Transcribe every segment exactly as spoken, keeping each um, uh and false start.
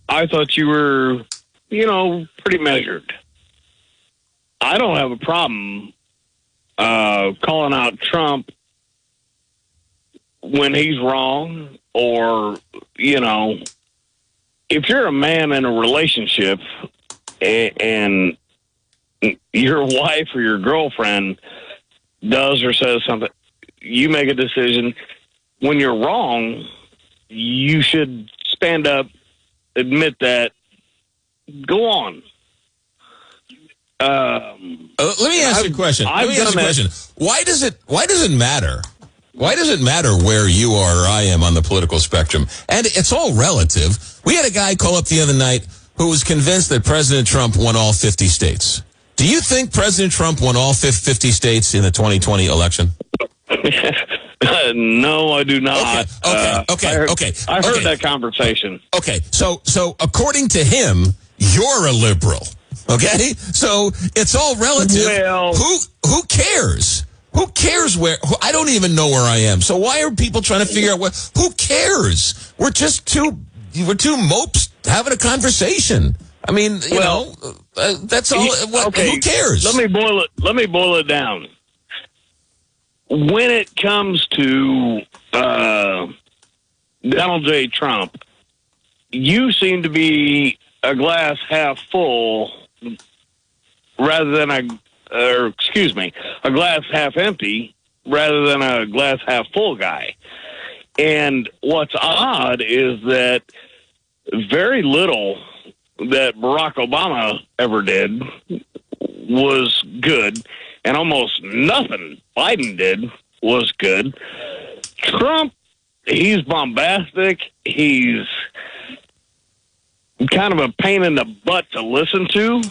I thought you were, you know, pretty measured. I don't have a problem uh, calling out Trump when he's wrong, or, you know, if you're a man in a relationship and your wife or your girlfriend does or says something, you make a decision. When you're wrong, you should stand up, admit that, go on. Um, uh, let me ask I've, you a question. Let I've me ask you a question. Why does it? Why does it matter? Why does it matter where you are or I am on the political spectrum? And it's all relative. We had a guy call up the other night who was convinced that President Trump won all fifty states. Do you think President Trump won all fifty states in the twenty twenty election? Uh, no, I do not. Okay, okay, uh, okay, I heard, okay. I heard okay. that conversation. Okay, so so according to him, you're a liberal. Okay, so it's all relative. Well, who who cares? Who cares where? Who, I don't even know where I am. So why are people trying to figure out what? Who cares? We're just two. We're two mopes having a conversation. I mean, you well, know, uh, that's all. What, okay, who cares? Let me boil it. Let me boil it down. When it comes to uh, Donald J. Trump, you seem to be a glass half full rather than a, or excuse me, a glass half empty rather than a glass half full guy. And what's odd is that very little that Barack Obama ever did was good, and almost nothing Biden did was good. Trump, he's bombastic. He's kind of a pain in the butt to listen to,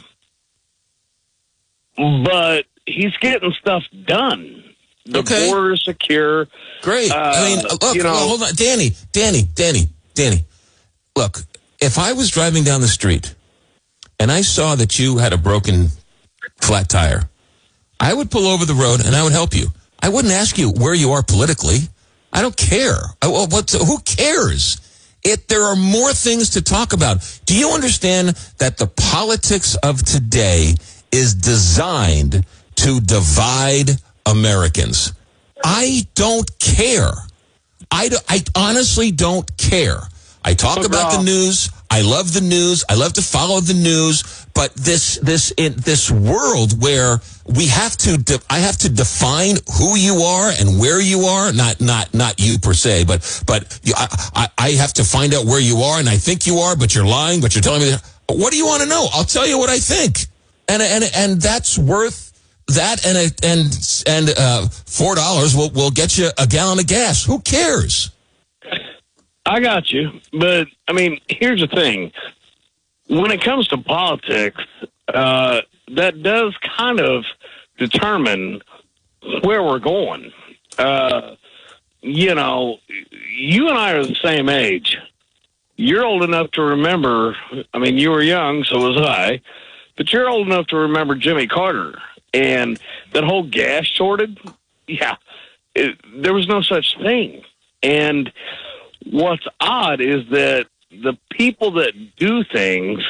but he's getting stuff done. The okay. border is secure. Great. Uh, I mean, look, you know, well, hold on. Danny, Danny, Danny, Danny. Look, if I was driving down the street and I saw that you had a broken flat tire, I would pull over the road and I would help you. I wouldn't ask you where you are politically. I don't care. I, well, what, who cares? It, there are more things to talk about. Do you understand that the politics of today is designed to divide Americans? I don't care. I, do, I honestly don't care. I talk about the news. I love the news. I love to follow the news. But this this in this world where we have to de- I have to define who you are and where you are, not not not you per se, but but you, I I have to find out where you are, and I think you are, but you're lying, but you're telling me that. What do you want to know? I'll tell you what I think, and and and that's worth that, and a, and and uh, four dollars will will get you a gallon of gas. Who cares? I got you, but I mean, here's the thing. When it comes to politics, uh, that does kind of determine where we're going. Uh, you know, you and I are the same age. You're old enough to remember, I mean, you were young, so was I, but you're old enough to remember Jimmy Carter and that whole gas shortage. Yeah, it, there was no such thing. And what's odd is that the people that do things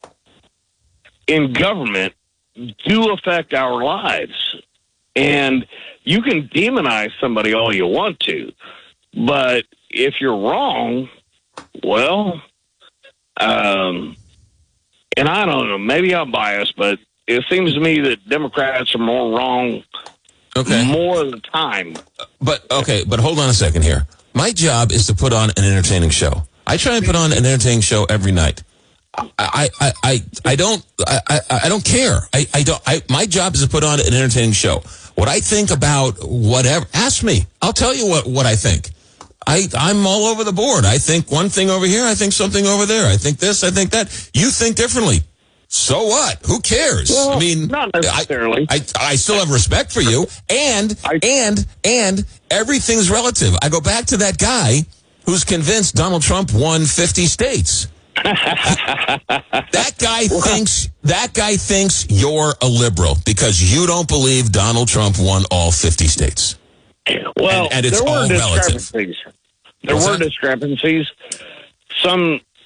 in government do affect our lives. And you can demonize somebody all you want to, but if you're wrong, well, um, and I don't know, maybe I'm biased, but it seems to me that Democrats are more wrong okay. more of the time. But, okay, but hold on a second here. My job is to put on an entertaining show. I try and put on an entertaining show every night. I I I, I don't I, I, I don't care. I, I don't I my job is to put on an entertaining show. What I think about whatever, ask me. I'll tell you what, what I think. I I'm all over the board. I think one thing over here, I think something over there. I think this, I think that. You think differently. So what? Who cares? Well, I mean, not necessarily. I, I I still have respect for you, and I, and and everything's relative. I go back to that guy who's convinced Donald Trump won fifty states. That guy thinks that guy thinks you're a liberal because you don't believe Donald Trump won all fifty states. Well, and, and it's there all were relative. discrepancies. There What's were that? discrepancies. Some